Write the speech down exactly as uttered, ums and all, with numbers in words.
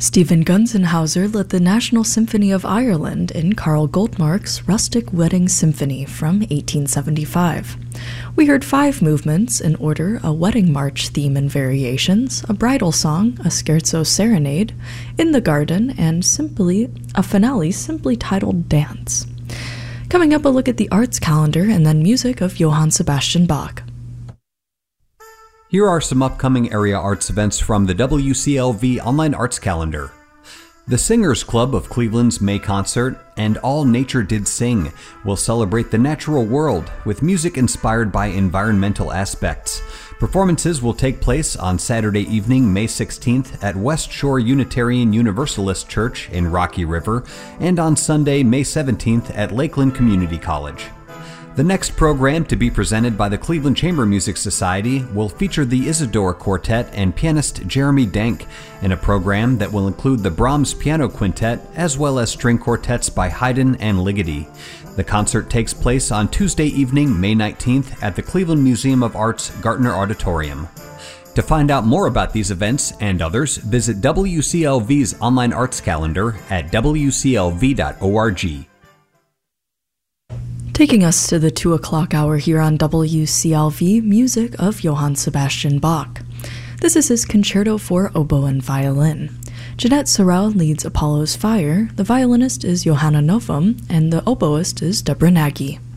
Stephen Gunzenhauser led the National Symphony of Ireland in Carl Goldmark's Rustic Wedding Symphony from eighteen seventy-five. We heard five movements in order: a wedding march theme and variations, a bridal song, a scherzo serenade, In the Garden, and simply a finale simply titled Dance. Coming up, a look at the arts calendar and then music of Johann Sebastian Bach. Here are some upcoming area arts events from the W C L V Online Arts Calendar. The Singers Club of Cleveland's May concert, And All Nature Did Sing, will celebrate the natural world with music inspired by environmental aspects. Performances will take place on Saturday evening, May sixteenth at West Shore Unitarian Universalist Church in Rocky River, and on Sunday, May seventeenth at Lakeland Community College. The next program, to be presented by the Cleveland Chamber Music Society, will feature the Isidore Quartet and pianist Jeremy Dank in a program that will include the Brahms Piano Quintet as well as string quartets by Haydn and Ligeti. The concert takes place on Tuesday evening, May nineteenth at the Cleveland Museum of Art's Gartner Auditorium. To find out more about these events and others, visit W C L V's online arts calendar at w c l v dot org. Taking us to the two o'clock hour here on W C L V, music of Johann Sebastian Bach. This is his Concerto for Oboe and Violin. Jeanette Sorrell leads Apollo's Fire, the violinist is Johanna Novum, and the oboist is Deborah Nagy.